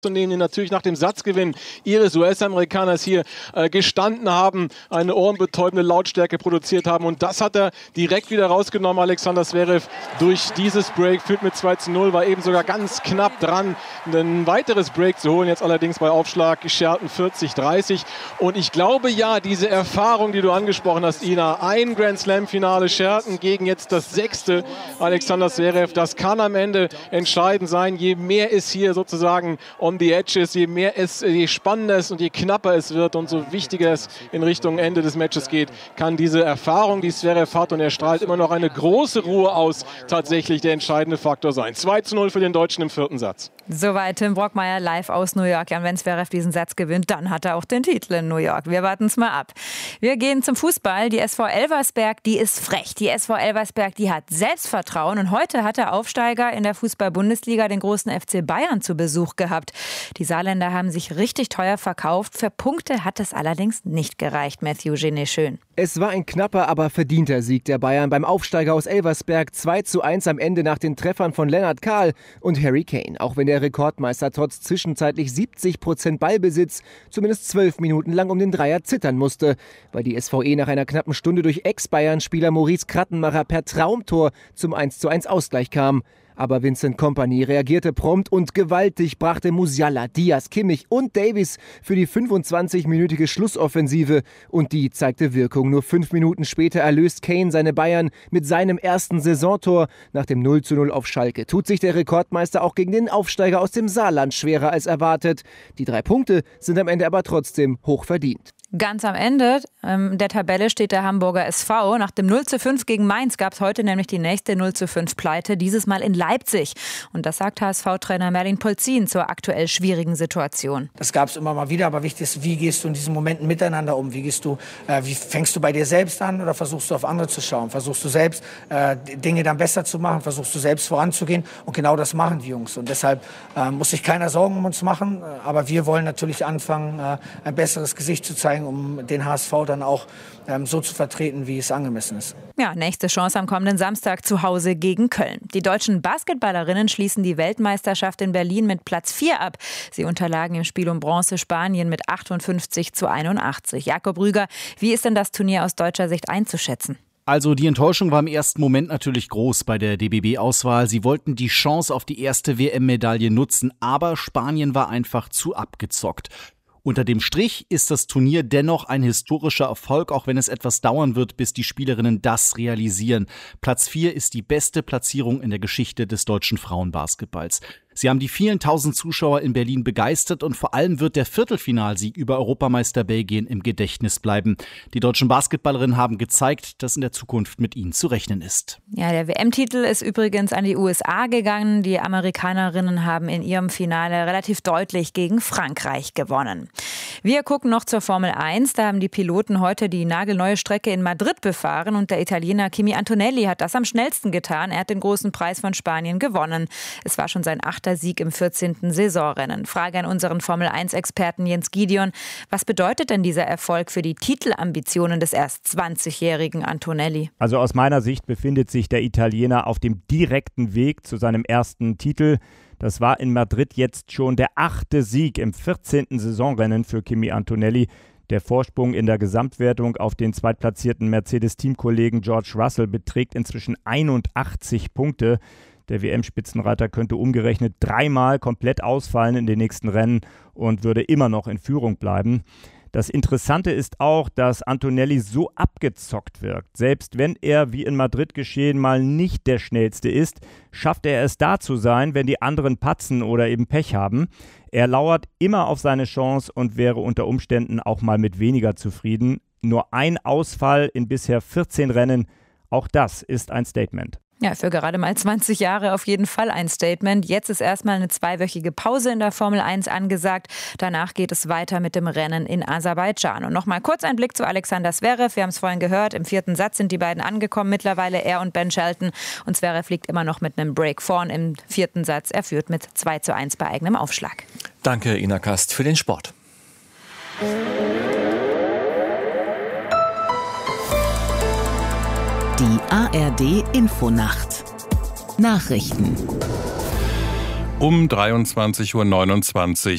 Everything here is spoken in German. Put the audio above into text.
die natürlich nach dem Satzgewinn ihres US-Amerikaners hier gestanden haben, eine ohrenbetäubende Lautstärke produziert haben. Und das hat er direkt wieder rausgenommen, Alexander Zverev, durch dieses Break. Führt mit 2:0, war eben sogar ganz knapp dran, ein weiteres Break zu holen. Jetzt allerdings bei Aufschlag Scherten 40-30. Und ich glaube, ja, diese Erfahrung, die du angesprochen hast, Ina, ein Grand Slam-Finale Scherten gegen jetzt das 6. Alexander Zverev, das kann am Ende entscheidend sein. Je mehr es hier sozusagen on the edges, je spannender es und je knapper es wird und so wichtiger es in Richtung Ende des Matches geht, kann diese Erfahrung, die Zverev hat, und er strahlt immer noch eine große Ruhe aus, tatsächlich der entscheidende Faktor sein. 2:0 für den Deutschen im 4. Satz. Soweit Tim Brockmeier live aus New York. Ja, und wenn Zverev diesen Satz gewinnt, dann hat er auch den Titel in New York. Wir warten es mal ab. Wir gehen zum Fußball. Die SV Elversberg, die ist frech. Die SV Elversberg, die hat Selbstvertrauen. Und heute hat der Aufsteiger in der Fußball-Bundesliga den großen FC Bayern zu Besuch gehabt. Die Saarländer haben sich richtig teuer verkauft. Für Punkte hat es allerdings nicht gereicht. Matthew Genet-Schön. Es war ein knapper, aber verdienter Sieg der Bayern beim Aufsteiger aus Elversberg. 2:1 am Ende nach den Treffern von Lennart Kahl und Harry Kane. Auch wenn der Rekordmeister trotz zwischenzeitlich 70% Ballbesitz zumindest 12 Minuten lang um den Dreier zittern musste, weil die SVE nach einer knappen Stunde durch Ex-Bayern-Spieler Maurice Krattenmacher per Traumtor zum 1:1 Ausgleich kam. Aber Vincent Kompany reagierte prompt und gewaltig, brachte Musiala, Diaz, Kimmich und Davies für die 25-minütige Schlussoffensive. Und die zeigte Wirkung. Nur 5 Minuten später erlöst Kane seine Bayern mit seinem ersten Saisontor. Nach dem 0:0 auf Schalke tut sich der Rekordmeister auch gegen den Aufsteiger aus dem Saarland schwerer als erwartet. Die 3 Punkte sind am Ende aber trotzdem hoch verdient. Ganz am Ende der Tabelle steht der Hamburger SV. Nach dem 0:5 gegen Mainz gab es heute nämlich die nächste 0:5 Pleite, dieses Mal in Leipzig. Und das sagt HSV-Trainer Merlin Polzin zur aktuell schwierigen Situation. Das gab es immer mal wieder, aber wichtig ist, wie gehst du in diesen Momenten miteinander um? Wie fängst du bei dir selbst an oder versuchst du auf andere zu schauen? Versuchst du selbst Dinge dann besser zu machen? Versuchst du selbst voranzugehen? Und genau das machen die Jungs. Und deshalb muss sich keiner Sorgen um uns machen. Aber wir wollen natürlich anfangen, ein besseres Gesicht zu zeigen, um den HSV dann auch so zu vertreten, wie es angemessen ist. Ja, nächste Chance am kommenden Samstag zu Hause gegen Köln. Die deutschen Basketballerinnen schließen die Weltmeisterschaft in Berlin mit Platz 4 ab. Sie unterlagen im Spiel um Bronze Spanien mit 58-81. Jakob Rüger, wie ist denn das Turnier aus deutscher Sicht einzuschätzen? Also die Enttäuschung war im ersten Moment natürlich groß bei der DBB-Auswahl. Sie wollten die Chance auf die erste WM-Medaille nutzen, aber Spanien war einfach zu abgezockt. Unter dem Strich ist das Turnier dennoch ein historischer Erfolg, auch wenn es etwas dauern wird, bis die Spielerinnen das realisieren. Platz 4 ist die beste Platzierung in der Geschichte des deutschen Frauenbasketballs. Sie haben die vielen tausend Zuschauer in Berlin begeistert und vor allem wird der Viertelfinalsieg über Europameister Belgien im Gedächtnis bleiben. Die deutschen Basketballerinnen haben gezeigt, dass in der Zukunft mit ihnen zu rechnen ist. Ja, der WM-Titel ist übrigens an die USA gegangen. Die Amerikanerinnen haben in ihrem Finale relativ deutlich gegen Frankreich gewonnen. Wir gucken noch zur Formel 1. Da haben die Piloten heute die nagelneue Strecke in Madrid befahren und der Italiener Kimi Antonelli hat das am schnellsten getan. Er hat den großen Preis von Spanien gewonnen. Es war schon sein 8. Sieg im 14. Saisonrennen. Frage an unseren Formel-1-Experten Jens Gideon. Was bedeutet denn dieser Erfolg für die Titelambitionen des erst 20-jährigen Antonelli? Also aus meiner Sicht befindet sich der Italiener auf dem direkten Weg zu seinem ersten Titel. Das war in Madrid jetzt schon der 8. Sieg im 14. Saisonrennen für Kimi Antonelli. Der Vorsprung in der Gesamtwertung auf den zweitplatzierten Mercedes-Teamkollegen George Russell beträgt inzwischen 81 Punkte. Der WM-Spitzenreiter könnte umgerechnet 3-mal komplett ausfallen in den nächsten Rennen und würde immer noch in Führung bleiben. Das Interessante ist auch, dass Antonelli so abgezockt wirkt. Selbst wenn er, wie in Madrid geschehen, mal nicht der Schnellste ist, schafft er es da zu sein, wenn die anderen patzen oder eben Pech haben. Er lauert immer auf seine Chance und wäre unter Umständen auch mal mit weniger zufrieden. Nur ein Ausfall in bisher 14 Rennen, auch das ist ein Statement. Ja, für gerade mal 20 Jahre auf jeden Fall ein Statement. Jetzt ist erstmal eine 2-wöchige Pause in der Formel 1 angesagt. Danach geht es weiter mit dem Rennen in Aserbaidschan. Und nochmal kurz ein Blick zu Alexander Zverev. Wir haben es vorhin gehört, im 4. Satz sind die beiden angekommen. Mittlerweile er und Ben Shelton. Und Zverev liegt immer noch mit einem Break vorn im 4. Satz. Er führt mit 2:1 bei eigenem Aufschlag. Danke, Ina Kast, für den Sport. Die ARD Infonacht. Nachrichten. um 23:29 Uhr.